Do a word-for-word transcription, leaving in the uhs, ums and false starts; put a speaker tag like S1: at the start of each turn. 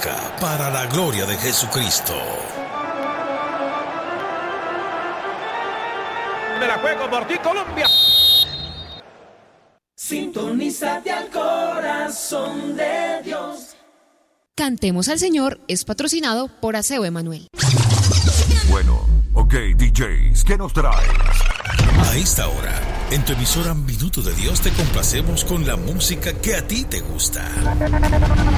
S1: música para la gloria de Jesucristo.
S2: Me la juego por ti, Colombia.
S3: Sintonízate al corazón de Dios.
S4: Cantemos al Señor es patrocinado por Aseo Emanuel.
S5: Bueno, ok, D Js, ¿qué nos traes?
S1: A esta hora, en tu emisora Minuto de Dios te complacemos con la música que a ti te gusta.